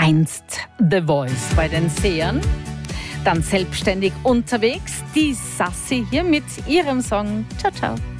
Einst The Voice bei den Sehern. Dann selbstständig unterwegs, die Sassi hier mit ihrem Song Ciao Ciao.